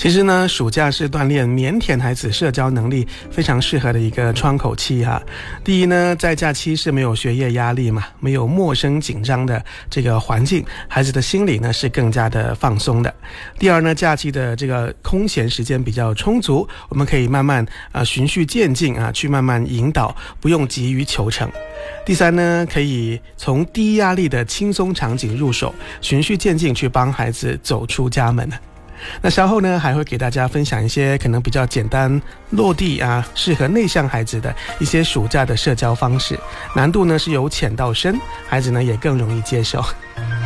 其实呢，暑假是锻炼腼腆孩子社交能力非常适合的一个窗口期哈。第一呢，在假期是没有学业压力嘛，没有陌生紧张的这个环境，孩子的心理呢是更加的放松的。第二呢，假期的这个空闲时间比较充足，我们可以慢慢循序渐进去慢慢引导，不用急于求成。第三呢，可以从低压力的轻松场景入手，循序渐进去帮孩子走出家门。那稍后呢，还会给大家分享一些可能比较简单落地适合内向孩子的一些暑假的社交方式，难度呢是由浅到深，孩子呢也更容易接受。